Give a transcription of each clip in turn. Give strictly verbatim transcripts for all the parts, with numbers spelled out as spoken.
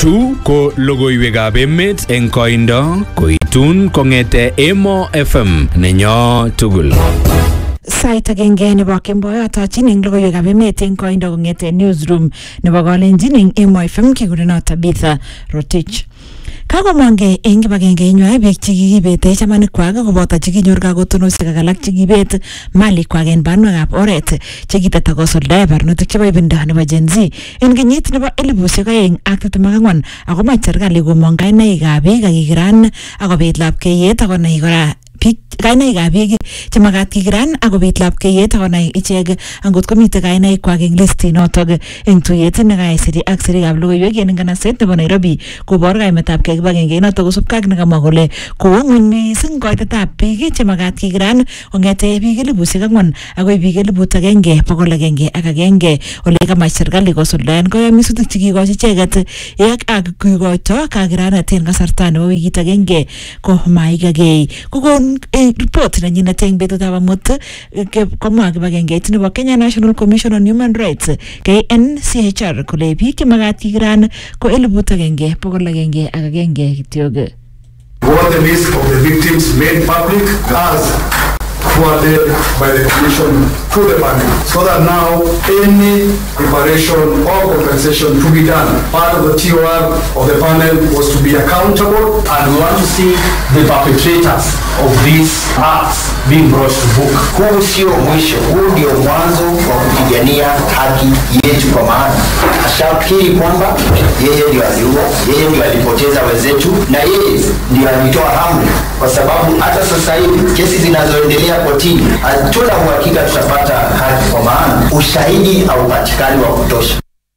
Chu ko logoiwekab emet eng koindo koitun kongete Emo F M nenyo tugul. Sait agenge nebo kemboi atochin eng logoiwekab emet eng koindo kongete newsroom nebo Kalenjin eng Emo F M kigurenot Tabitha Rotich. Kagomonge eng kibagenge nywae biik chekikibete chamanikwak koboto chekinyor kagotonosiek ak alak chekibet malikwak eng banwekab oret chekiteta kosuldae barnotik chebo ibinda nebo Gen Z eng kenyit nebo elibushek aeng ak tiptem ak ang'wan akomach serikali komong kainaikab biik akikiran akobit lapkeiyet akonai kora kainaikab biik chemagat kikiran akobit lapkeiyet akonai ichek angot komite kainaikwak eng listit notok eng tuyet nekaisiri ak sirikab logoiwek eng nganaset nebo Nairobi kobor kaimetab kei kibagenge notok kosubkei ak nekamwa kole kowo ng'weny mising koitetab biik chemagat kikiran kongete biik elibushek ang'wan akoi biik elibut agenge bokol agenge ak agenge ole kamach serikali kosuldaen koyomisutik chekikochi icheket yak ak kikoito kakiranet eng kasarta nebo wikit agenge ko maikagei kokon report nenyinet eng betutab amut komwa kibagengeit nebo Kenya National Commission on Human Rights K N C H R kole biik chemagat kikiran ko elibut agenge bokol agenge ak agenge kityoge. What the list of the victims made public as forwarded by the Commission to the panel, so that now any reparation or compensation to be done. Part of the T O R of the panel was to be accountable, and we want to see the perpetrators of these acts being brought to book. Huu sio mwisho, huu ndio mwanzo wa kupigania haki yetu, kwa maana ashakiri kwamba yeye ndio aliua, yeye ndio alipoteza wenzetu, na yeye ndio alitoa amri, kwa sababu hata sasa hivi kesi zinazoendelea kotini hatuna uhakika tutapata haki, kwa maana ushahidi haupatikani wa kutosha.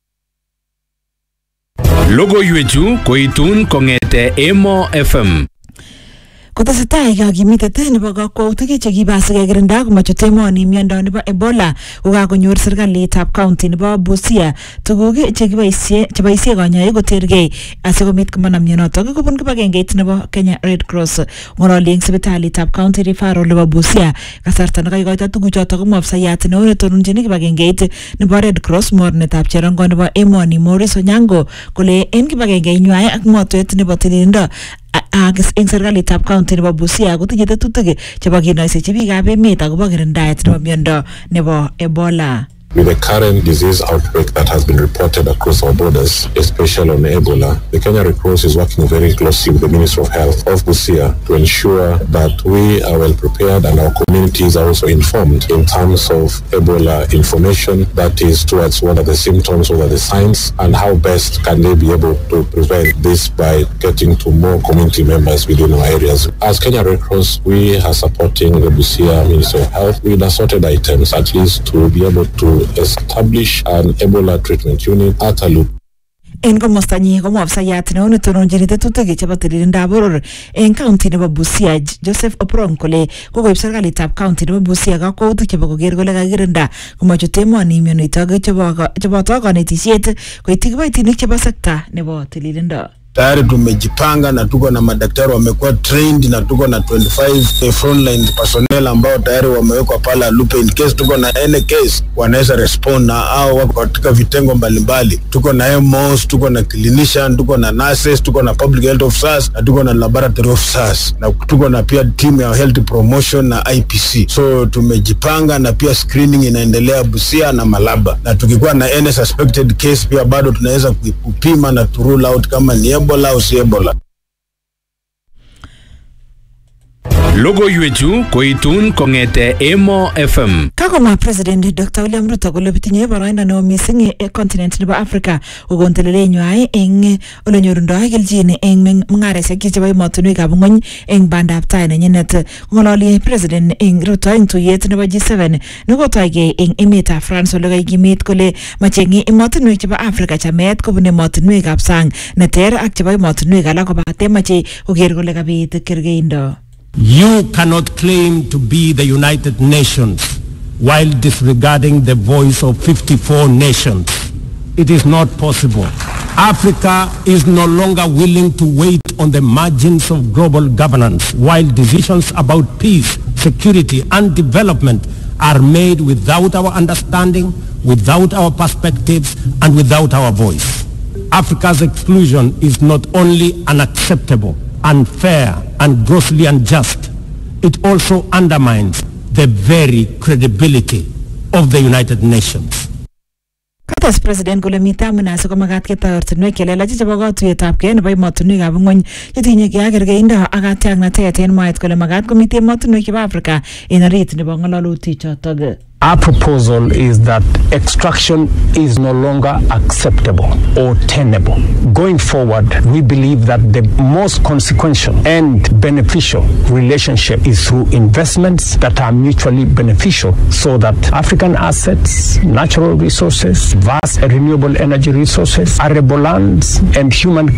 Logoiwechu koitun kongete Emo F M. Kotesetai kakimitet nebo kakwautik chekibase kekirinda komachut emoni miondo nebo Ebola kokakonyor serikalitab county nebo Busia tuguk chekiboisie cheboisie kanyoik kotergei asikomit komanam mionotok kobun kibagengeit nebo Kenya Red Cross. Ng'ololi eng sipitalitab county referral nebo Busia kasarta nekaikoito tuguchotok ko mwafsayat neo netononjini kibagengeit nebo Red Cross mornetab cherongo nebo emoni Maurice Onyango kole en kibagengeit nywae ak motwet nebo tililindo eng serikalitab county nebo Busia kotinye tetutik chebo kinoisechi biikab emet akobo kirindaet nebo miondo nebo Ebola. With the current disease outbreak that has been reported across our borders, especially on Ebola, the Kenya Red Cross is working very closely with the Ministry of Health of Busia to ensure that we are well prepared and our communities are also informed in terms of Ebola information, that is towards what are the symptoms, what are the signs, and how best can they be able to prevent this by getting to more community members within our areas. As Kenya Red Cross, we are supporting the Busia Ministry of Health with assorted items, at least to be able to establish an Ebola treatment unit at a loop. En komosta nyi ko mwafsayat neo netononjini tetutik chebo tililindab boror en county nebo Busia Joseph Oprong kole kokoib serikalitab county nebo Busia kakwautik chebo koker kole kakirinda komachut emoni mionoitok cheboto kanetisiet koityi kiboitinik chebo sekta nebo tililindo. Tayari tumejipanga na tuko na madaktari wamekuwa trained na tuko na twenty-five frontline personnel ambao tayari wamewekwa pala lupe in case tuko na any case wanaweza respond, na au wako katika vitengo mbalimbali. Tuko na M Os, tuko na clinician, tuko na nurses, tuko na public health officers, na tuko na laboratory officers, na tuko na pia team ya health promotion na I P C. So tumejipanga, na pia screening inaendelea Busia na Malaba, na tukikuwa na any suspected case pia bado tunaweza kupima na to rule out kama ni Ebola au si Ebola. Logoiwechu koitun kongete Emo F M. Kakoma President Doctor William Ruto kole bitinye boroindo neo mising e continent nebo Africa kokon telelenywa eng ole nyorundoi keljin eng mung'aresiek chebo emotinwekab ng'ony eng bandab tai nenyinet. Ng'ololi President eng Ruto eng tuyet nebo G seven nekotoigei eng emetab France ole kaikimit kole macheng'i emotinwek chebo Africa chamet kobun emotinwekab sang neter ak chebo emotinwek alak kobate mache koker kole kabit kergeindo. You cannot claim to be the United Nations while disregarding the voice of fifty-four nations. It is not possible. Africa is no longer willing to wait on the margins of global governance while decisions about peace, security, and development are made without our understanding, without our perspectives, and without our voice. Africa's exclusion is not only unacceptable, unfair, and grossly unjust, it also undermines the very credibility of the United Nations. Kates President kole mita amune sikomakat ketoi ortinwek chelelach chebo katuiyetabkei nebo emotinwekab ng'ony chetinye kei ak kerkeindo ak katiaknatet en mwaet kole makat komite emotinwek chebo Afrika en orit nebo ng'alalutik chotok. Our proposal is that extraction is no longer acceptable or tenable. Going forward, we believe that the most consequential and beneficial relationship is through investments that are mutually beneficial so that African assets, natural resources, vast renewable energy resources, arable lands, and human